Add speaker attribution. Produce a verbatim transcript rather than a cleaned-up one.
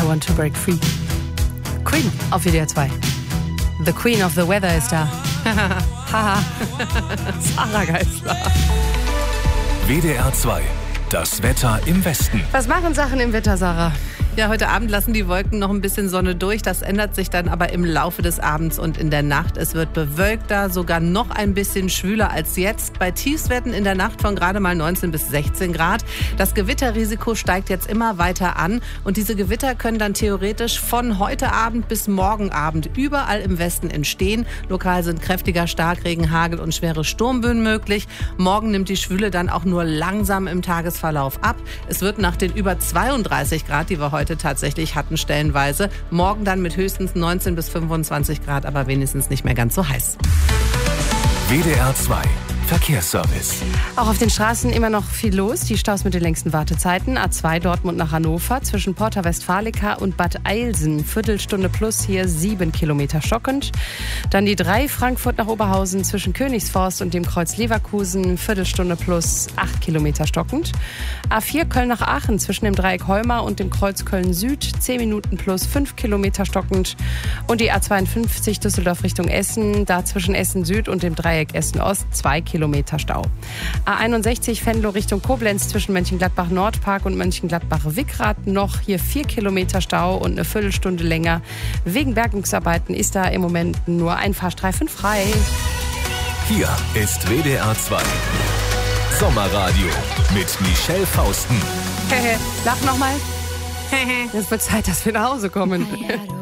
Speaker 1: I Want to Break Free. Queen auf W D R zwei. The Queen of the Weather ist da. Haha. Sarah Geisler.
Speaker 2: W D R zwei. Das Wetter im Westen.
Speaker 1: Was machen Sachen im Wetter, Sarah?
Speaker 3: Ja, heute Abend lassen die Wolken noch ein bisschen Sonne durch. Das ändert sich dann aber im Laufe des Abends und in der Nacht. Es wird bewölkter, sogar noch ein bisschen schwüler als jetzt. Bei Tiefstwerten in der Nacht von gerade mal neunzehn bis sechzehn Grad. Das Gewitterrisiko steigt jetzt immer weiter an. Und diese Gewitter können dann theoretisch von heute Abend bis morgen Abend überall im Westen entstehen. Lokal sind kräftiger Starkregen, Hagel und schwere Sturmböen möglich. Morgen nimmt die Schwüle dann auch nur langsam im Tagesverlauf ab. Es wird nach den über zweiunddreißig Grad, die wir heute tatsächlich hatten stellenweise, morgen dann mit höchstens neunzehn bis fünfundzwanzig Grad, aber wenigstens nicht mehr ganz so heiß.
Speaker 2: W D R zwei. Verkehrsservice.
Speaker 1: Auch auf den Straßen immer noch viel los. Die Staus mit den längsten Wartezeiten. A zwei Dortmund nach Hannover zwischen Porta Westfalica und Bad Eilsen. Viertelstunde plus hier sieben Kilometer stockend. Dann die drei Frankfurt nach Oberhausen zwischen Königsforst und dem Kreuz Leverkusen. Viertelstunde plus acht Kilometer stockend. A vier Köln nach Aachen zwischen dem Dreieck Heuma und dem Kreuz Köln Süd. zehn Minuten plus fünf Kilometer stockend. Und die A zweiundfünfzig Düsseldorf Richtung Essen. Da zwischen Essen Süd und dem Dreieck Essen Ost zwei Kilometer Stau. A einundsechzig Venlo Richtung Koblenz zwischen Mönchengladbach Nordpark und Mönchengladbach Wickrath noch hier vier Kilometer Stau und eine Viertelstunde länger. Wegen Bergungsarbeiten ist da im Moment nur ein Fahrstreifen frei.
Speaker 2: Hier ist W D R zwei. Sommerradio mit Michelle Fausten.
Speaker 1: Lach nochmal. Es wird Zeit, dass wir nach Hause kommen.